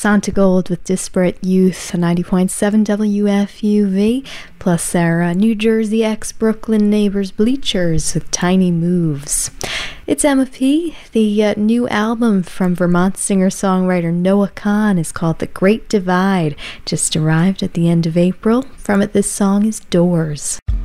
Santa Gold with Disparate Youth, 90.7 WFUV, plus our New Jersey ex-Brooklyn neighbors Bleachers with Tiny Moves. It's Emma P. The new album from Vermont singer-songwriter Noah Kahan is called The Great Divide. Just arrived at the end of April. From it, this song is Doors.